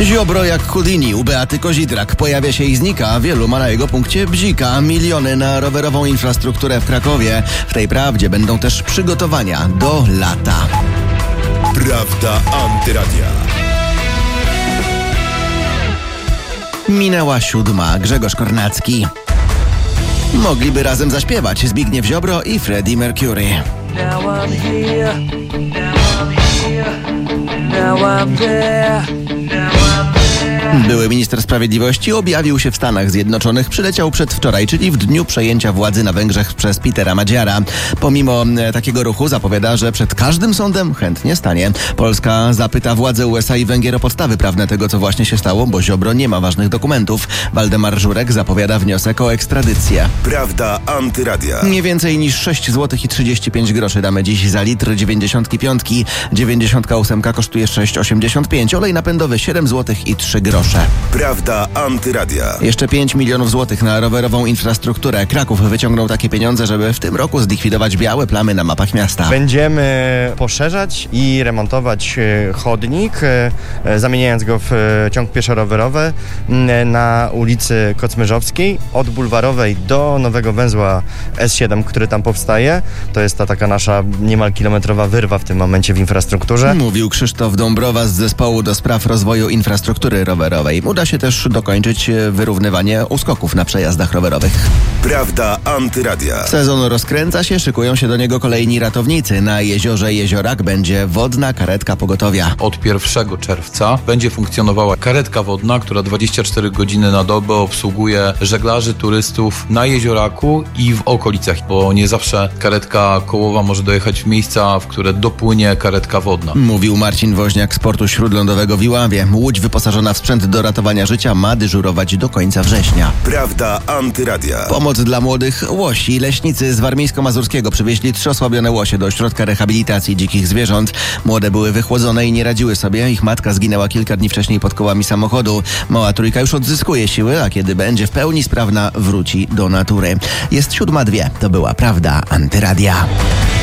Ziobro jak Houdini u Beaty Kozidrak. Pojawia się i znika, wielu ma na jego punkcie bzika. Miliony na rowerową infrastrukturę w Krakowie. W tej prawdzie będą też przygotowania do lata. Prawda Antyradia. Minęła 7. Grzegorz Kornacki. Mogliby razem zaśpiewać Zbigniew Ziobro i Freddie Mercury. Now I'm here, now I'm here, now I'm there, now I'm there. Były minister sprawiedliwości objawił się w Stanach Zjednoczonych. Przyleciał przedwczoraj, czyli w dniu przejęcia władzy na Węgrzech przez Petera Madziara. Pomimo takiego ruchu zapowiada, że przed każdym sądem chętnie stanie. Polska zapyta władze USA i Węgier o podstawy prawne tego, co właśnie się stało, bo Ziobro nie ma ważnych dokumentów. Waldemar Żurek zapowiada wniosek o ekstradycję. Prawda Antyradia. Nie więcej niż 6 zł i 35 groszy damy dziś za litr 95. 98 kosztuje 6,85. Olej napędowy 7 zł i 3 grosze. Prawda Antyradia. Jeszcze 5 milionów złotych na rowerową infrastrukturę. Kraków wyciągnął takie pieniądze, żeby w tym roku zlikwidować białe plamy na mapach miasta. Będziemy poszerzać i remontować chodnik, zamieniając go w ciąg pieszo-rowerowy na ulicy Kocmyrzowskiej, od Bulwarowej do nowego węzła S7, który tam powstaje. To jest ta taka nasza niemal kilometrowa wyrwa w tym momencie w infrastrukturze. Mówił Krzysztof Dąbrowa z Zespołu do Spraw Rozwoju Infrastruktury Rowerowej. Uda się też dokończyć wyrównywanie uskoków na przejazdach rowerowych. Prawda Antyradia. Sezon rozkręca się, szykują się do niego kolejni ratownicy. Na jeziorze Jeziorak będzie wodna karetka pogotowia. Od 1 czerwca będzie funkcjonowała karetka wodna, która 24 godziny na dobę obsługuje żeglarzy, turystów na Jezioraku i w okolicach, bo nie zawsze karetka kołowa może dojechać w miejsca, w które dopłynie karetka wodna. Mówił Marcin Woźniak z portu śródlądowego w Iławie. Łódź wyposażona w sprzęt do ratowania życia ma dyżurować do końca września. Prawda Antyradia. Pomoc dla młodych łosi. Leśnicy z warmińsko-mazurskiego przywieźli 3 osłabione łosie do ośrodka rehabilitacji dzikich zwierząt. Młode były wychłodzone i nie radziły sobie. Ich matka zginęła kilka dni wcześniej pod kołami samochodu. Mała trójka już odzyskuje siły, a kiedy będzie w pełni sprawna, wróci do natury. Jest 7:02. To była Prawda Antyradia.